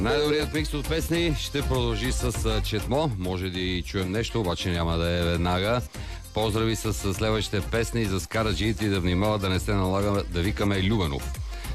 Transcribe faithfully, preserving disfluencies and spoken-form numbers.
Най-добрият микс от песни ще продължи с Четмо. Може да и чуем нещо, обаче няма да е веднага. Поздрави с следващите песни за скараджиите и да внимават да не се налага да викаме Любенов.